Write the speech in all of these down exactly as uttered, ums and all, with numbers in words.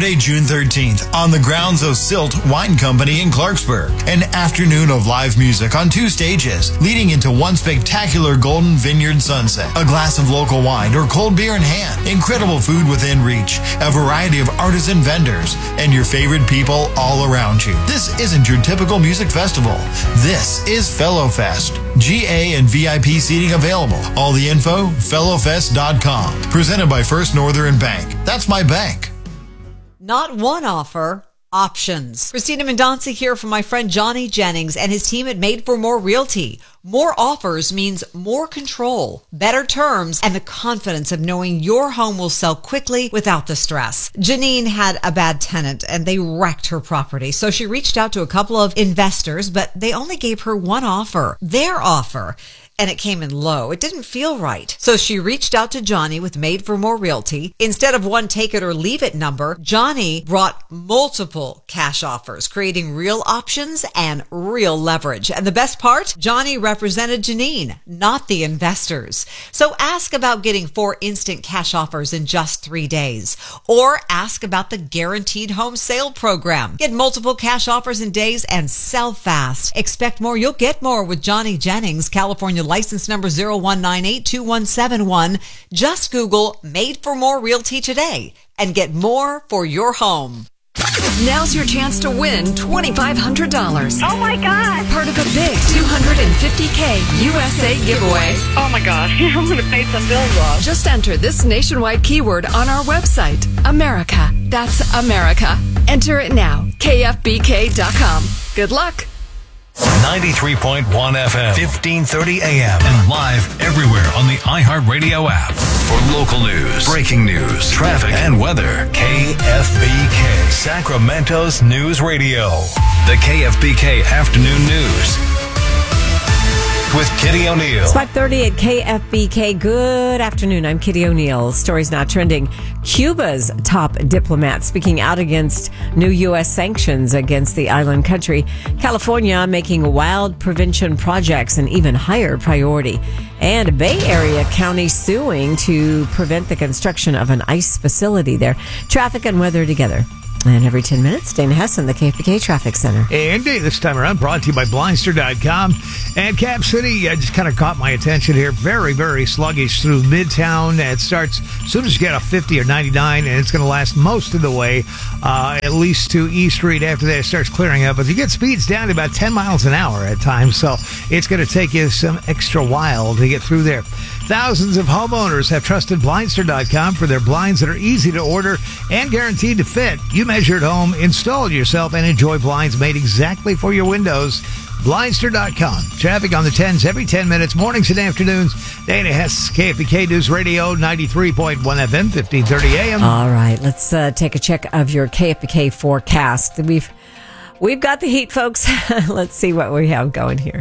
Saturday, June thirteenth, on the grounds of Silt Wine Company in Clarksburg. An afternoon of live music on two stages, leading into one spectacular golden vineyard sunset. A glass of local wine or cold beer in hand. Incredible food within reach. A variety of artisan vendors. And your favorite people all around you. This isn't your typical music festival. This is Fellowfest. G A and V I P seating available. All the info, fellowfest dot com. Presented by First Northern Bank. That's my bank. Not one offer, options. Christina Mendonca here from my friend Johnny Jennings and his team at Made for More Realty. More offers means more control, better terms, and the confidence of knowing your home will sell quickly without the stress. Janine had a bad tenant and they wrecked her property. So she reached out to a couple of investors, but they only gave her one offer, their offer. And it came in low. It didn't feel right. So she reached out to Johnny with Made for More Realty. Instead of one take it or leave it number, Johnny brought multiple cash offers, creating real options and real leverage. And the best part, Johnny represented Janine, not the investors. So ask about getting four instant cash offers in just three days. Or ask about the Guaranteed Home Sale Program. Get multiple cash offers in days and sell fast. Expect more, you'll get more with Johnny Jennings, California license number zero one nine eight two one seven one. Just Google Made for More Realty today and get more for your home. Now's your chance to win twenty-five hundred dollars. Oh my God. Part of a big two hundred fifty K U S A giveaway. Oh my God. I'm going to pay some bills off. Just enter this nationwide keyword on our website, America. That's America. Enter it now, K F B K dot com. Good luck. ninety-three point one F M, fifteen thirty A M, and live everywhere on the iHeartRadio app. For local news, breaking news, traffic, and weather, K F B K, Sacramento's News Radio. The K F B K Afternoon News with Kitty O'Neill. It's five thirty at K F B K. Good afternoon. I'm Kitty O'Neill. Stories now trending. Cuba's top diplomat speaking out against new U S sanctions against the island country. California making wild prevention projects an even higher priority. And Bay Area County suing to prevent the construction of an ICE facility there. Traffic and weather together. And every ten minutes, Dana Hesson, the K F B K Traffic Center. And this time around, brought to you by Blindster dot com. And Cap City uh, just kind of caught my attention here. Very, very sluggish through Midtown. It starts as soon as you get a fifty or ninety-nine, and it's going to last most of the way, uh, at least to E Street. After that, it starts clearing up. But you get speeds down to about ten miles an hour at times, so it's going to take you some extra while to get through there. Thousands of homeowners have trusted Blindster dot com for their blinds that are easy to order and guaranteed to fit. You measure at home, install it yourself, and enjoy blinds made exactly for your windows. Blindster dot com. Traffic on the tens every ten minutes, mornings and afternoons. Dana Hess, K F B K News Radio, ninety-three point one F M, fifteen thirty A M. All right, let's uh, take a check of your K F B K forecast. We've we've got the heat, folks. Let's see what we have going here.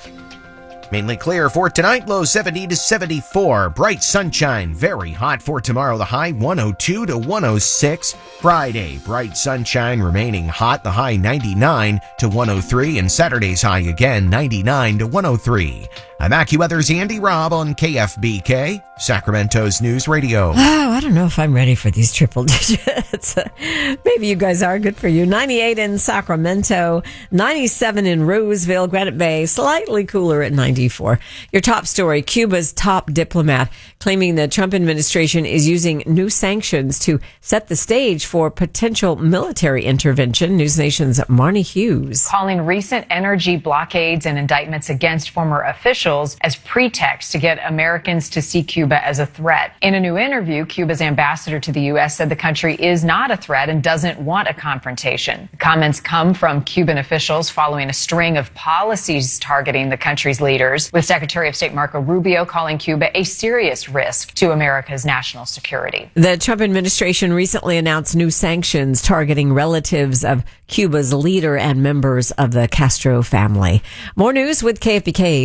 Mainly clear for tonight, low seventy to seventy-four. Bright sunshine, very hot for tomorrow, the high one oh two to one oh six. Friday, bright sunshine remaining hot, the high ninety-nine to one oh three. And Saturday's high again, ninety-nine to one oh three. I'm AccuWeather's Andy Robb on K F B K, Sacramento's News Radio. Oh, I don't know if I'm ready for these triple digits. Maybe you guys are. Good for you. ninety-eight in Sacramento, ninety-seven in Roseville, Granite Bay, slightly cooler at ninety-four. Your top story, Cuba's top diplomat claiming the Trump administration is using new sanctions to set the stage for potential military intervention. News Nation's Marnie Hughes. Calling recent energy blockades and indictments against former officials as pretext to get Americans to see Cuba as a threat. In a new interview, Cuba's ambassador to the U S said the country is not a threat and doesn't want a confrontation. The comments come from Cuban officials following a string of policies targeting the country's leaders, with Secretary of State Marco Rubio calling Cuba a serious risk to America's national security. The Trump administration recently announced new sanctions targeting relatives of Cuba's leader and members of the Castro family. More news with K F B K's Joe Meyer.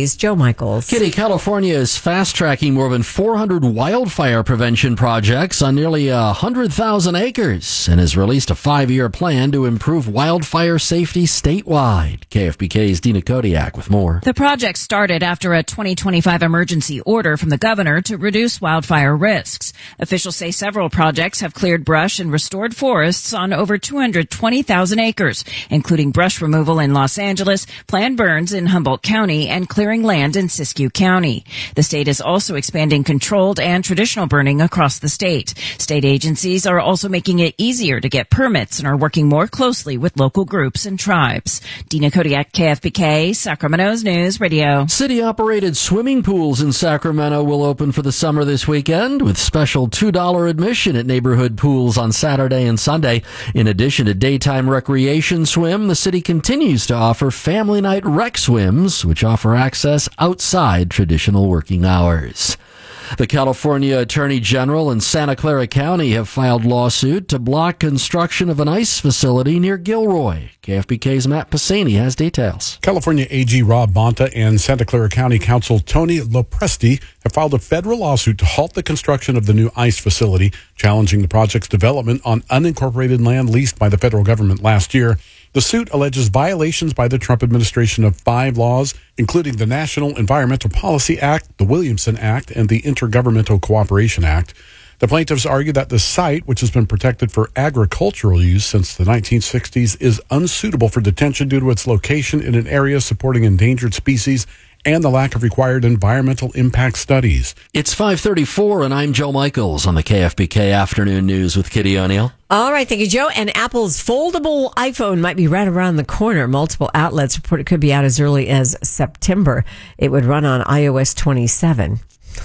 Michaels. Kitty, California is fast-tracking more than four hundred wildfire prevention projects on nearly one hundred thousand acres and has released a five-year plan to improve wildfire safety statewide. K F B K's Dina Kodiak with more. The project started after a twenty twenty-five emergency order from the governor to reduce wildfire risks. Officials say several projects have cleared brush and restored forests on over two hundred twenty thousand acres, including brush removal in Los Angeles, planned burns in Humboldt County, and clearing land in Siskiyou County. The state is also expanding controlled and traditional burning across the state. State agencies are also making it easier to get permits and are working more closely with local groups and tribes. Dina Kodiak, K F B K, Sacramento's News Radio. City-operated swimming pools in Sacramento will open for the summer this weekend with special two dollars admission at neighborhood pools on Saturday and Sunday. In addition to daytime recreation swim, the city continues to offer family night rec swims, which offer access outside traditional working hours. The California Attorney General and Santa Clara County have filed lawsuit to block construction of an ICE facility near Gilroy. K F B K's Matt Pisani has details. California A G Rob Bonta and Santa Clara County Counsel Tony Lopresti have filed a federal lawsuit to halt the construction of the new ICE facility, challenging the project's development on unincorporated land leased by the federal government last year. The suit alleges violations by the Trump administration of five laws, including the National Environmental Policy Act, the Williamson Act, and the Intergovernmental Cooperation Act. The plaintiffs argue that the site, which has been protected for agricultural use since the nineteen sixties, is unsuitable for detention due to its location in an area supporting endangered species and the lack of required environmental impact studies. It's five thirty-four, and I'm Joe Michaels on the K F B K Afternoon News with Kitty O'Neill. All right, thank you, Joe. And Apple's foldable iPhone might be right around the corner. Multiple outlets report it could be out as early as September. It would run on i O S twenty-seven.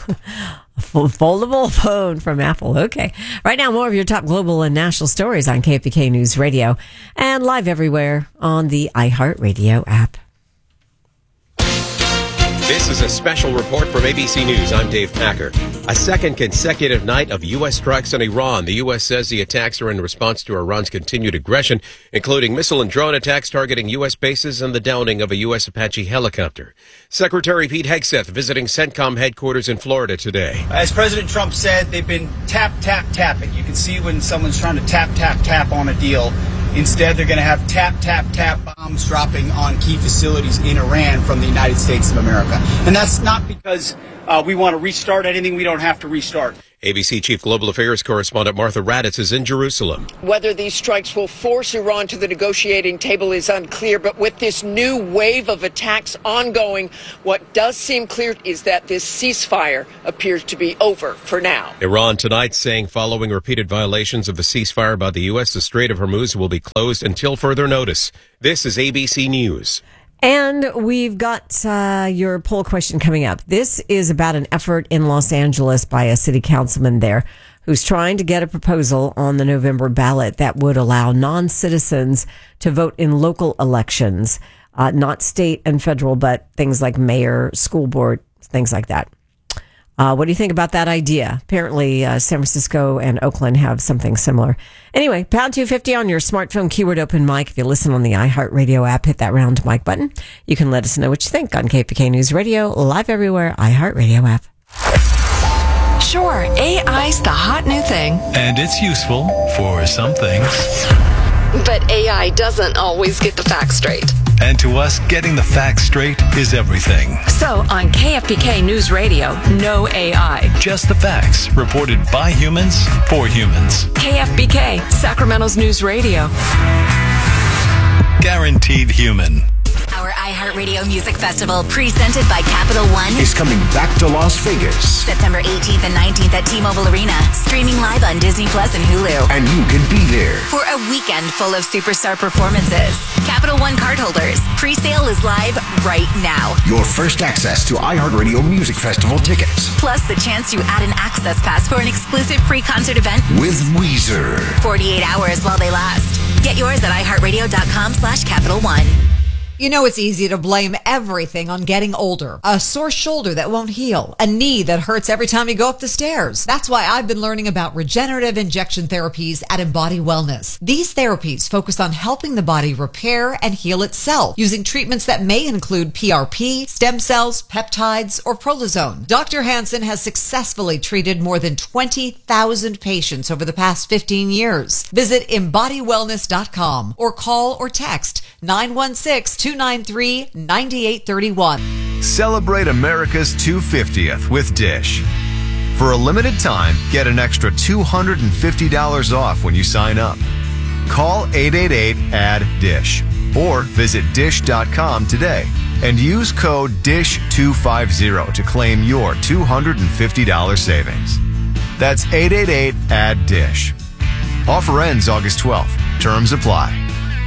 A foldable phone from Apple. Okay. Right now, more of your top global and national stories on K F B K News Radio and live everywhere on the iHeartRadio app. This is a special report from A B C News. I'm Dave Packer. A second consecutive night of U S strikes on Iran. The U S says the attacks are in response to Iran's continued aggression, including missile and drone attacks targeting U S bases and the downing of a U S Apache helicopter. Secretary Pete Hegseth visiting CENTCOM headquarters in Florida today. As President Trump said, they've been tap, tap, tapping. You can see when someone's trying to tap, tap, tap on a deal. Instead, they're going to have tap, tap, tap bombs dropping on key facilities in Iran from the United States of America. And that's not because uh, we want to restart anything we don't have to restart. A B C Chief Global Affairs Correspondent Martha Raddatz is in Jerusalem. Whether these strikes will force Iran to the negotiating table is unclear, but with this new wave of attacks ongoing, what does seem clear is that this ceasefire appears to be over for now. Iran tonight saying following repeated violations of the ceasefire by the U S, the Strait of Hormuz will be closed until further notice. This is A B C News. And we've got uh, your poll question coming up. This is about an effort in Los Angeles by a city councilman there who's trying to get a proposal on the November ballot that would allow non-citizens to vote in local elections, uh, not state and federal, but things like mayor, school board, things like that. Uh, what do you think about that idea? Apparently, uh, San Francisco and Oakland have something similar. Anyway, pound two fifty on your smartphone, keyword open mic. If you listen on the iHeartRadio app, hit that round mic button. You can let us know what you think on K F B K News Radio, live everywhere, iHeartRadio app. Sure, A I's the hot new thing. And it's useful for some things. But A I doesn't always get the facts straight. And to us, getting the facts straight is everything. So on K F B K News Radio, no A I. Just the facts, reported by humans, for humans. K F B K, Sacramento's News Radio. Guaranteed human. Our iHeartRadio Music Festival, presented by Capital One, is coming back to Las Vegas. September eighteenth and nineteenth at T-Mobile Arena. Streaming live on Disney Plus and Hulu. And you can be there for a weekend full of superstar performances. Capital One cardholders, pre-sale is live right now. Your first access to iHeartRadio Music Festival tickets. Plus the chance to add an access pass for an exclusive pre-concert event with Weezer. forty-eight hours while they last. Get yours at iHeartRadio.com slash Capital One. You know, it's easy to blame everything on getting older. A sore shoulder that won't heal. A knee that hurts every time you go up the stairs. That's why I've been learning about regenerative injection therapies at Embody Wellness. These therapies focus on helping the body repair and heal itself using treatments that may include P R P, stem cells, peptides, or prolozone. Doctor Hansen has successfully treated more than twenty thousand patients over the past fifteen years. Visit embody wellness dot com or call or text nine one six, two nine three, nine eight three one. Celebrate America's two hundred fiftieth with Dish. For a limited time, get an extra two hundred fifty dollars off when you sign up. Call eight eight eight, A D D, D I S H or visit dish dot com today and use code D I S H two fifty to claim your two hundred fifty dollars savings. That's eight eight eight, A D D, D I S H. Offer ends August twelfth. Terms apply.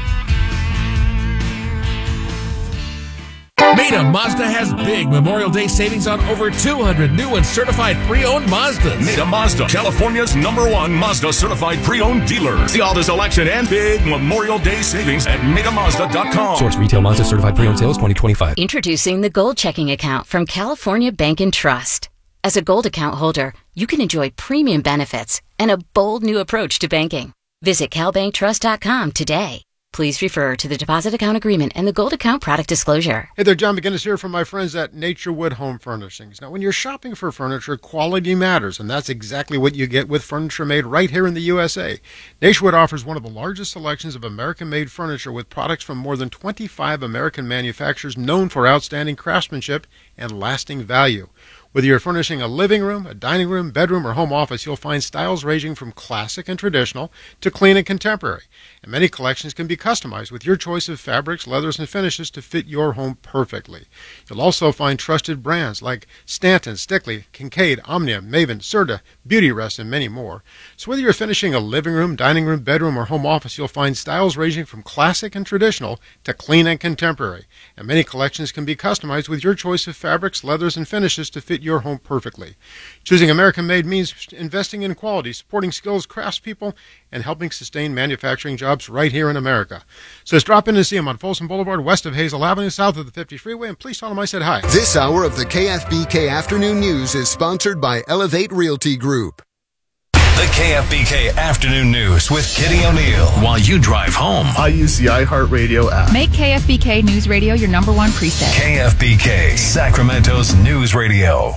Meta Mazda has big Memorial Day savings on over two hundred new and certified pre-owned Mazdas. Meta Mazda, California's number one Mazda certified pre-owned dealer. See all the selection and big Memorial Day savings at meta mazda dot com. Source retail Mazda certified pre-owned sales twenty twenty-five. Introducing the Gold Checking Account from California Bank and Trust. As a Gold account holder, you can enjoy premium benefits and a bold new approach to banking. Visit cal bank trust dot com today. Please refer to the deposit account agreement and the Gold account product disclosure. Hey there, John McGinnis here from my friends at Naturewood Home Furnishings. Now, when you're shopping for furniture, quality matters, and that's exactly what you get with furniture made right here in the U S A. Naturewood offers one of the largest selections of American-made furniture with products from more than twenty-five American manufacturers known for outstanding craftsmanship and lasting value. Whether you're furnishing a living room, a dining room, bedroom, or home office, you'll find styles ranging from classic and traditional to clean and contemporary. And many collections can be customized with your choice of fabrics, leathers, and finishes to fit your home perfectly. You'll also find trusted brands like Stanton, Stickley, Kincaid, Omnia, Maven, Serta, Beautyrest, and many more. So whether you're finishing a living room, dining room, bedroom, or home office, you'll find styles ranging from classic and traditional to clean and contemporary. And many collections can be customized with your choice of fabrics, leathers, and finishes to fit your home perfectly. Choosing American-made means investing in quality, supporting skilled craftspeople, and helping sustain manufacturing jobs right here in America. So just drop in and see them on Folsom Boulevard, west of Hazel Avenue, south of the fifty freeway, and please tell them I said hi. This hour of the K F B K Afternoon News is sponsored by Elevate Realty Group. The K F B K Afternoon News with Kitty O'Neill. While you drive home, I use the iHeartRadio app. Make K F B K News Radio your number one preset. K F B K, Sacramento's news radio.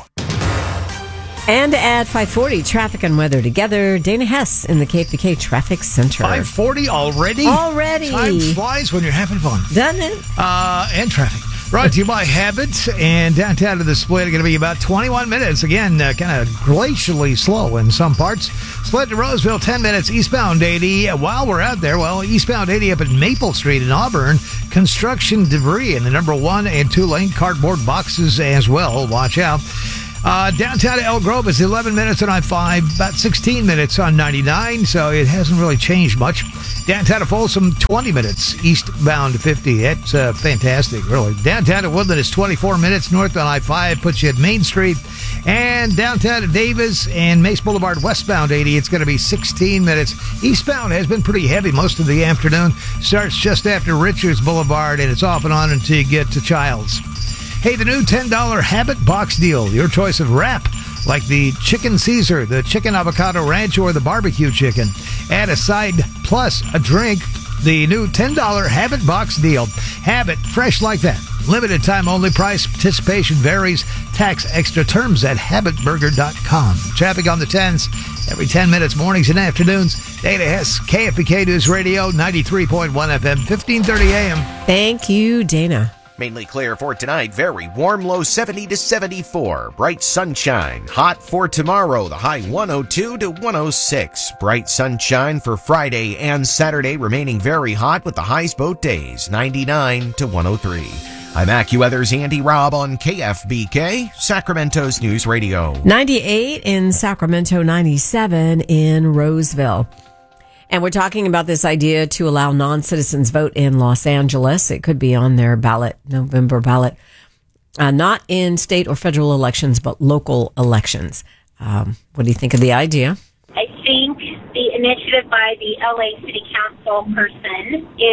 And at five forty, traffic and weather together. Dana Hess in the K F B K Traffic Center. five forty already? Already. Time flies when you're having fun. Doesn't it? Uh, and traffic. Brought to you by Habit, and downtown to the Split are going to be about twenty-one minutes. Again, uh, kind of glacially slow in some parts. Split to Roseville, ten minutes. Eastbound eighty. While we're out there, well, eastbound eighty up at Maple Street in Auburn. Construction debris in the number one and two lane, cardboard boxes as well. Watch out. Uh, downtown to Elk Grove is eleven minutes on I five, about sixteen minutes on ninety-nine, so it hasn't really changed much. Downtown to Folsom, twenty minutes, eastbound to fifty. That's uh, fantastic, really. Downtown to Woodland is twenty-four minutes, north on I five, puts you at Main Street. And downtown to Davis and Mace Boulevard, westbound eighty, it's going to be sixteen minutes. Eastbound has been pretty heavy most of the afternoon. Starts just after Richards Boulevard, and it's off and on until you get to Childs. Hey, the new ten dollar Habit Box Deal. Your choice of wrap, like the Chicken Caesar, the Chicken Avocado Ranch, or the Barbecue Chicken. Add a side plus a drink. The new ten dollar Habit Box Deal. Habit, fresh like that. Limited time only. Price participation varies. Tax extra terms at habit burger dot com. Traffic on the tens every ten minutes, mornings and afternoons. Dana Hess, K F B K News Radio, ninety-three point one F M, fifteen thirty A M. Thank you, Dana. Mainly clear for tonight. Very warm, low seventy to seventy-four. Bright sunshine. Hot for tomorrow. The high one oh two to one oh six. Bright sunshine for Friday and Saturday, remaining very hot with the highs both days, ninety-nine to one oh three. I'm AccuWeather's Andy Robb on K F B K, Sacramento's News Radio. ninety-eight in Sacramento, ninety-seven in Roseville. And we're talking about this idea to allow non-citizens vote in Los Angeles. It could be on their ballot, November ballot. Uh, not in state or federal elections, but local elections. Um, what do you think of the idea? I think the initiative by the L A City Council person is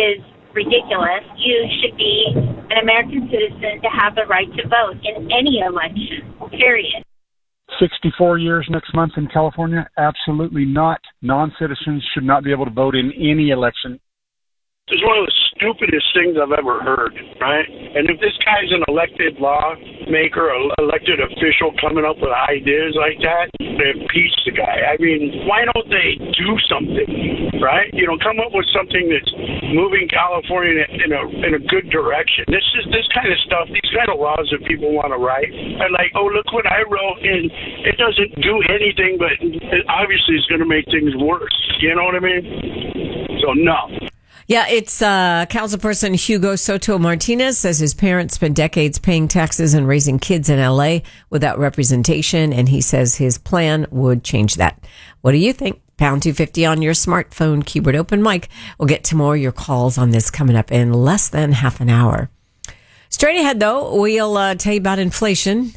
ridiculous. You should be an American citizen to have the right to vote in any election, period. sixty-four years next month in California? Absolutely not. Non-citizens should not be able to vote in any election. It's one of the stupidest things I've ever heard, right? And if this guy's an elected lawmaker or elected official coming up with ideas like that, they impeach the guy. I mean, why don't they do something, right? You know, come up with something that's moving California in a in a good direction. This is this kind of stuff, these kind of laws that people want to write. And like, oh, look what I wrote, and it doesn't do anything, but it obviously it's going to make things worse. You know what I mean? So, no. Yeah, it's uh, councilperson Hugo Soto Martinez says his parents spent decades paying taxes and raising kids in L A without representation, and he says his plan would change that. What do you think? Pound two fifty on your smartphone, keyword open mic. We'll get to more of your calls on this coming up in less than half an hour. Straight ahead, though, we'll uh, tell you about inflation.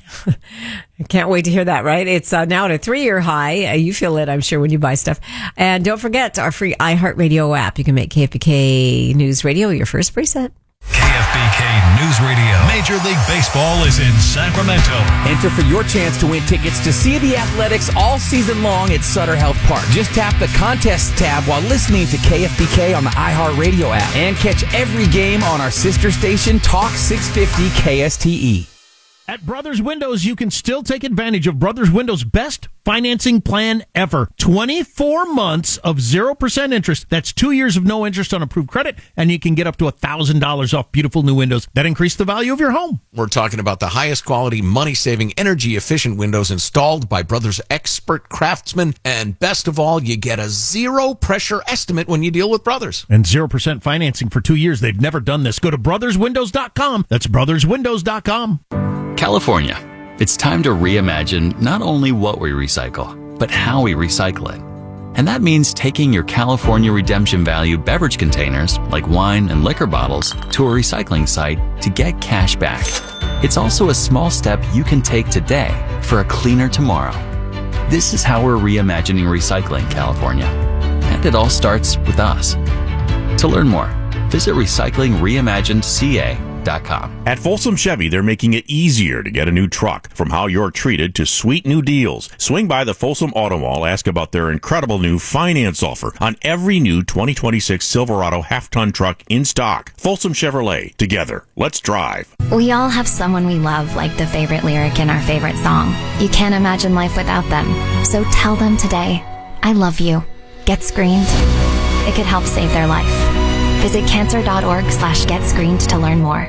I can't wait to hear that, right? It's uh, now at a three-year high. Uh, you feel it, I'm sure, when you buy stuff. And don't forget our free iHeartRadio app. You can make K F B K News Radio your first preset. K F B K News Radio. Major League Baseball is in Sacramento. Enter for your chance to win tickets to see the Athletics all season long at Sutter Health Park. Just tap the Contests tab while listening to K F B K on the iHeartRadio app and catch every game on our sister station, Talk six fifty K S T E. At Brothers Windows, you can still take advantage of Brothers Windows' best financing plan ever. twenty-four months of zero percent interest. That's two years of no interest on approved credit, and you can get up to one thousand dollars off beautiful new windows that increase the value of your home. We're talking about the highest quality, money-saving, energy-efficient windows installed by Brothers expert craftsmen. And best of all, you get a zero-pressure estimate when you deal with Brothers. And zero percent financing for two years. They've never done this. Go to brothers windows dot com. That's brothers windows dot com. California. It's time to reimagine not only what we recycle, but how we recycle it. And that means taking your California Redemption Value beverage containers, like wine and liquor bottles, to a recycling site to get cash back. It's also a small step you can take today for a cleaner tomorrow. This is how we're reimagining recycling California. And it all starts with us. To learn more, visit recycling reimagined C A dot com. At Folsom Chevy, they're making it easier to get a new truck. From how you're treated to sweet new deals. Swing by the Folsom Auto Mall, ask about their incredible new finance offer on every new twenty twenty-six Silverado half-ton truck in stock. Folsom Chevrolet. Together, let's drive. We all have someone we love, like the favorite lyric in our favorite song. You can't imagine life without them. So tell them today, I love you. Get screened. It could help save their life. Visit cancer.org slash get screened to learn more.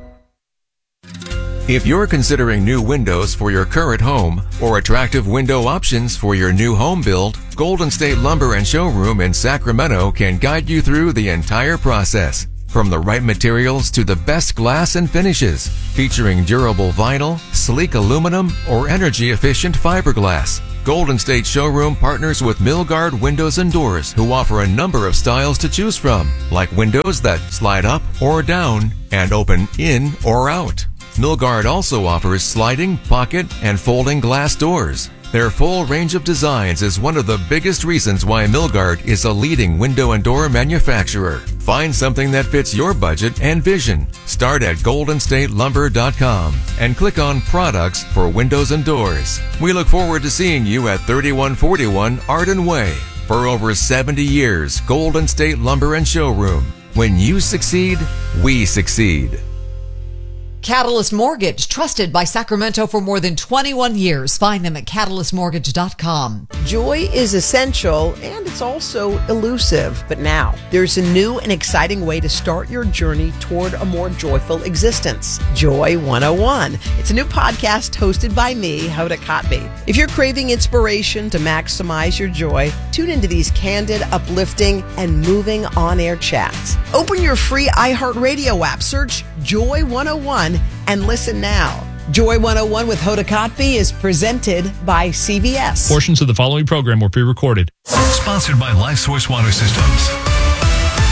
If you're considering new windows for your current home or attractive window options for your new home build, Golden State Lumber and Showroom in Sacramento can guide you through the entire process. From the right materials to the best glass and finishes, featuring durable vinyl, sleek aluminum, or energy-efficient fiberglass. Golden State Showroom partners with Milgard Windows and Doors, who offer a number of styles to choose from, like windows that slide up or down and open in or out. Milgard also offers sliding, pocket, and folding glass doors. Their full range of designs is one of the biggest reasons why Milgard is a leading window and door manufacturer. Find something that fits your budget and vision. Start at golden state lumber dot com and click on Products for Windows and Doors. We look forward to seeing you at thirty-one forty-one Arden Way. For over seventy years, Golden State Lumber and Showroom. When you succeed, we succeed. Catalyst Mortgage, trusted by Sacramento for more than twenty-one years. Find them at catalyst mortgage dot com. Joy is essential and it's also elusive. But now, there's a new and exciting way to start your journey toward a more joyful existence. Joy one oh one. It's a new podcast hosted by me, Hoda Kotb. If you're craving inspiration to maximize your joy, tune into these candid, uplifting, and moving on-air chats. Open your free iHeartRadio app, search Joy one oh one, and listen now. Joy one oh one with Hoda Kotb is presented by C V S. Portions of the following program were pre-recorded. Sponsored by LifeSource Water Systems.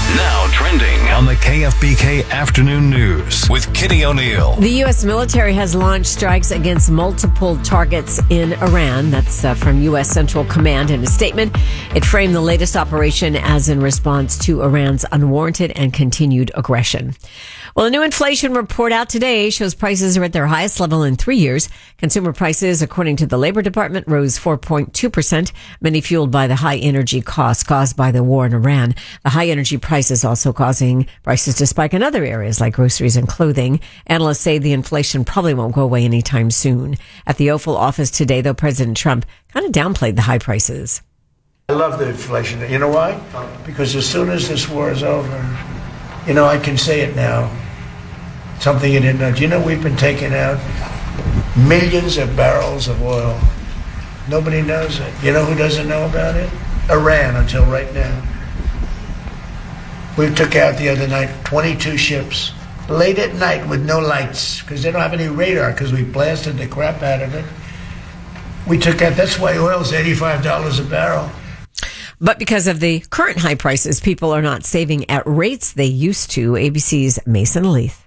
Now trending on the K F B K Afternoon News with Kitty O'Neill. The U S military has launched strikes against multiple targets in Iran. That's uh, from U S Central Command. In a statement, it framed the latest operation as in response to Iran's unwarranted and continued aggression. Well, a new inflation report out today shows prices are at their highest level in three years. Consumer prices, according to the Labor Department, rose four point two percent, many fueled by the high energy costs caused by the war in Iran. The high energy prices also causing prices to spike in other areas like groceries and clothing. Analysts say the inflation probably won't go away anytime soon. At the Oval Office today, though, President Trump kind of downplayed the high prices. I love the inflation. You know why? Because as soon as this war is over, you know, I can say it now. Something you didn't know. Do you know we've been taking out millions of barrels of oil? Nobody knows it. You know who doesn't know about it? Iran, until right now. We took out the other night twenty-two ships, late at night with no lights, because they don't have any radar, because we blasted the crap out of it. We took out, that's why oil's eighty-five dollars a barrel. But because of the current high prices, people are not saving at rates they used to. A B C's Mason Leith.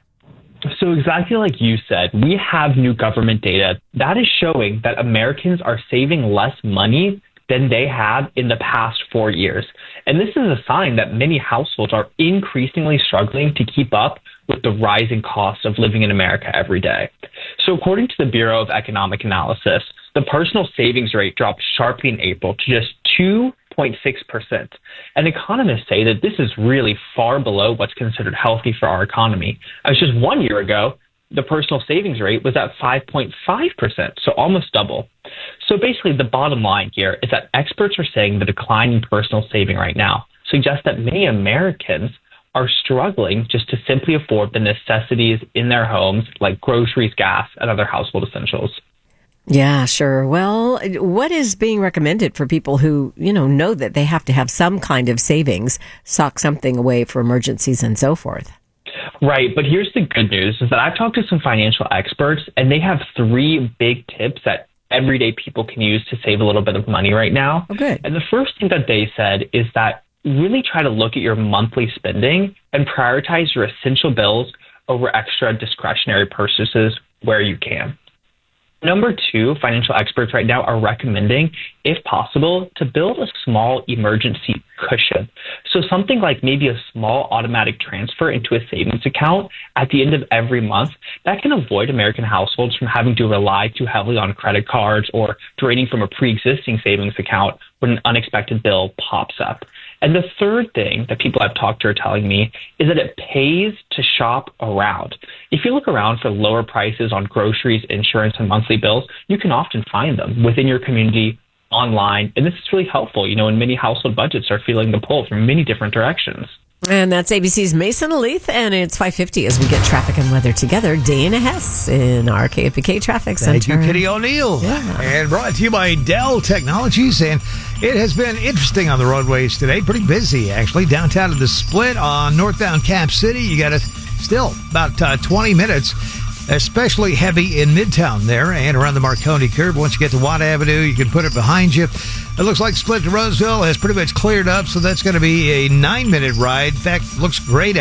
So exactly like you said, we have new government data that is showing that Americans are saving less money than they have in the past four years. And this is a sign that many households are increasingly struggling to keep up with the rising cost of living in America every day. So according to the Bureau of Economic Analysis, the personal savings rate dropped sharply in April to just two point six percent. And economists say that this is really far below what's considered healthy for our economy. As just one year ago, the personal savings rate was at five point five percent, so almost double. So basically, the bottom line here is that experts are saying the decline in personal saving right now suggests that many Americans are struggling just to simply afford the necessities in their homes, like groceries, gas, and other household essentials. Yeah, sure. Well, what is being recommended for people who, you know, know that they have to have some kind of savings, sock something away for emergencies and so forth? Right. But here's the good news is that I've talked to some financial experts and they have three big tips that everyday people can use to save a little bit of money right now. Oh, good. And the first thing that they said is that really try to look at your monthly spending and prioritize your essential bills over extra discretionary purchases where you can. Number two, financial experts right now are recommending, if possible, to build a small emergency cushion. So something like maybe a small automatic transfer into a savings account at the end of every month that can avoid American households from having to rely too heavily on credit cards or draining from a pre-existing savings account when an unexpected bill pops up. And the third thing that people I've talked to are telling me is that it pays to shop around. If you look around for lower prices on groceries, insurance, and monthly bills, you can often find them within your community, online. And this is really helpful, you know, when many household budgets are feeling the pull from many different directions. And that's A B C's Mason Leith, and it's five fifty as we get traffic and weather together. Dana Hess in our K F B K Traffic Center. Thank you, Kitty O'Neill. Yeah. And brought to you by Dell Technologies. And it has been interesting on the roadways today. Pretty busy, actually. Downtown to the Split on northbound Cap City. You got it still about uh, twenty minutes. Especially heavy in Midtown there and around the Marconi curve. Once you get to Watt Avenue, you can put it behind you. It looks like Split to Roseville has pretty much cleared up, so that's going to be a nine-minute ride. In fact, looks great